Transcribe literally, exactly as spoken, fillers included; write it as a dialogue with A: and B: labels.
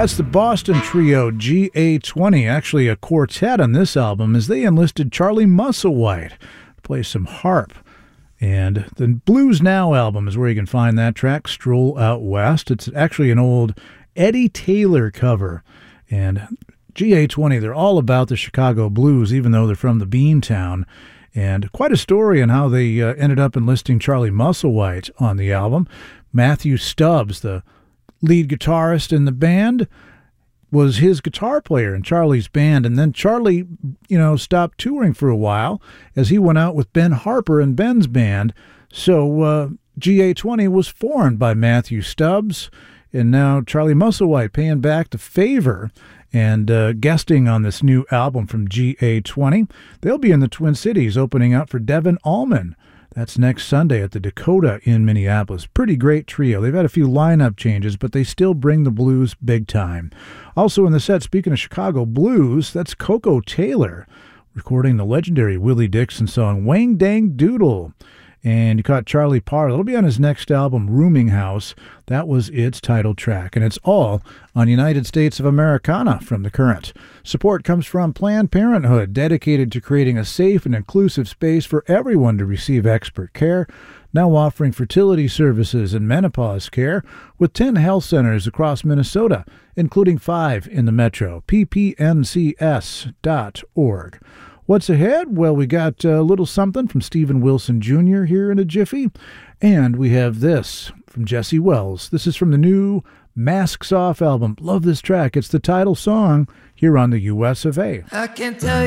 A: That's the Boston trio G A twenty, actually a quartet on this album, as they enlisted Charlie Musselwhite to play some harp. And the Blues Now album is where you can find that track, Stroll Out West. It's actually an old Eddie Taylor cover. And G A twenty, they're all about the Chicago blues, even though they're from the Beantown. And quite a story on how they uh, ended up enlisting Charlie Musselwhite on the album. Matthew Stubbs, the lead guitarist in the band, was his guitar player in Charlie's band. And then Charlie, you know, stopped touring for a while as he went out with Ben Harper and Ben's band. So uh, G A twenty was formed by Matthew Stubbs, and now Charlie Musselwhite paying back the favor and uh, guesting on this new album from G A twenty. They'll be in the Twin Cities opening up for Devin Allman. That's next Sunday at the Dakota in Minneapolis. Pretty great trio. They've had a few lineup changes, but they still bring the blues big time. Also in the set, speaking of Chicago blues, that's Coco Taylor recording the legendary Willie Dixon song Wang Dang Doodle. And you caught Charlie Parr. It'll be on his next album, Rooming House. That was its title track. And it's all on United States of Americana from The Current. Support comes from Planned Parenthood, dedicated to creating a safe and inclusive space for everyone to receive expert care. Now offering fertility services and menopause care with ten health centers across Minnesota, including five in the metro. P P N C S dot org. What's ahead? Well, we got a little something from Steven Wilson Junior here in a jiffy, and we have this from Jesse Wells. This is from the new Masks Off album. Love this track. It's the title song here on the U S of A.
B: I can tell